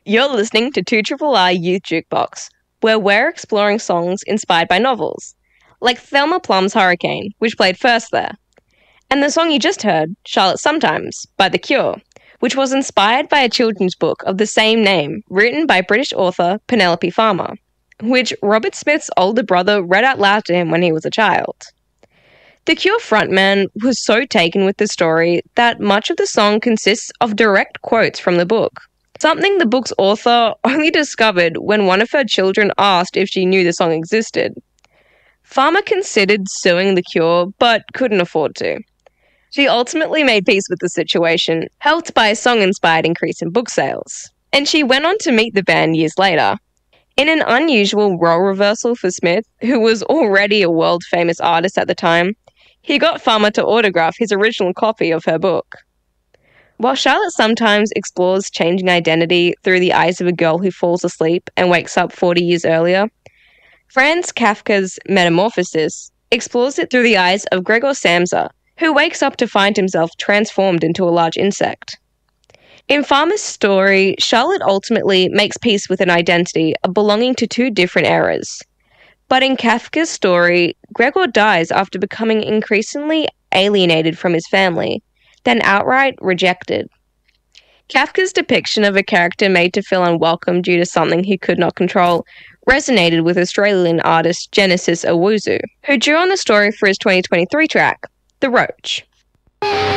You're listening to 2RRR Youth Jukebox, where we're exploring songs inspired by novels, like Thelma Plum's Hurricane, which played first there, and the song you just heard, Charlotte Sometimes, by The Cure, which was inspired by a children's book of the same name written by British author Penelope Farmer, which Robert Smith's older brother read out loud to him when he was a child. The Cure frontman was so taken with the story that much of the song consists of direct quotes from the book, something the book's author only discovered when one of her children asked if she knew the song existed. Farmer considered suing The Cure, but couldn't afford to. She ultimately made peace with the situation, helped by a song-inspired increase in book sales. And she went on to meet the band years later. In an unusual role reversal for Smith, who was already a world-famous artist at the time, he got Farmer to autograph his original copy of her book. While Charlotte Sometimes explores changing identity through the eyes of a girl who falls asleep and wakes up 40 years earlier, Franz Kafka's Metamorphosis explores it through the eyes of Gregor Samsa, who wakes up to find himself transformed into a large insect. In Farmer's story, Charlotte ultimately makes peace with an identity belonging to two different eras. But in Kafka's story, Gregor dies after becoming increasingly alienated from his family, then outright rejected. Kafka's depiction of a character made to feel unwelcome due to something he could not control resonated with Australian artist Genesis Owusu, who drew on the story for his 2023 track, The Roach.